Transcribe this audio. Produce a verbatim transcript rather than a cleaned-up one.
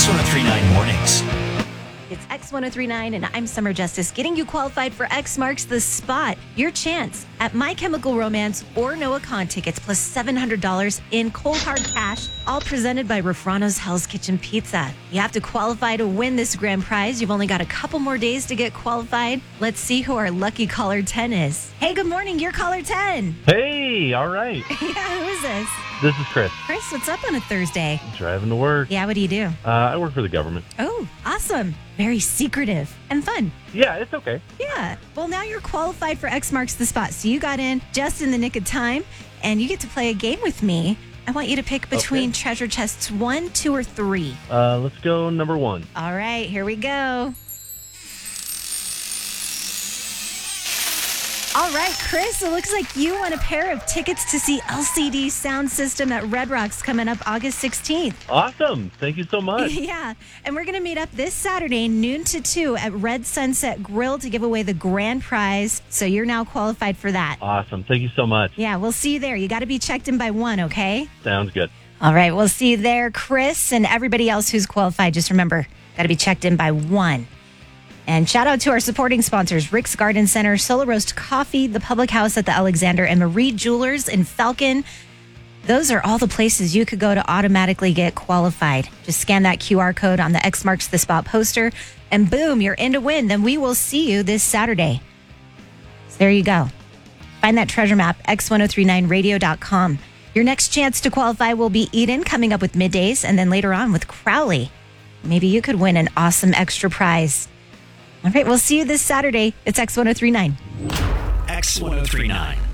ten Mornings. It's X ten thirty-nine, and I'm Summer Justice, getting you qualified for X Marks the Spot. Your chance at My Chemical Romance or Noah Kahn tickets plus seven hundred dollars in cold hard cash, all presented by Rafrano's Hell's Kitchen Pizza. You have to qualify to win this grand prize. You've only got a couple more days to get qualified. Let's see who our lucky caller ten is. Hey, good morning. You're caller ten. Hey, all right. Yeah, who is this? This is Chris. Chris, what's up on a Thursday? Driving to work. Yeah, what do you do? Uh, I work for the government. Oh, awesome. Very secretive and fun. Yeah, it's okay. Yeah. Well, now you're qualified for X Marks the Spot. So you got in just in the nick of time, and you get to play a game with me. I want you to pick between Okay. treasure chests one, two, or three. Uh, let's go number one. All right, here we go. All right, Chris, it looks like you won a pair of tickets to see L C D Sound System at Red Rocks coming up August sixteenth. Awesome. Thank you so much. Yeah, and we're going to meet up this Saturday, noon to two, at Red Sunset Grill to give away the grand prize. So you're now qualified for that. Awesome. Thank you so much. Yeah, we'll see you there. You got to be checked in by one, okay? Sounds good. All right, we'll see you there, Chris, and everybody else who's qualified. Just remember, got to be checked in by one. And shout out to our supporting sponsors, Rick's Garden Center, Solo Roast Coffee, the Public House at the Alexander, and Marie Jewelers in Falcon. Those are all the places you could go to automatically get qualified. Just scan that Q R code on the X Marks the Spot poster, and boom, you're in to win. Then we will see you this Saturday. So there you go. Find that treasure map, x ten thirty-nine radio dot com. Your next chance to qualify will be Eden coming up with middays, and then later on with Crowley. Maybe you could win an awesome extra prize. All right, we'll see you this Saturday. It's X ten thirty-nine. X ten thirty-nine.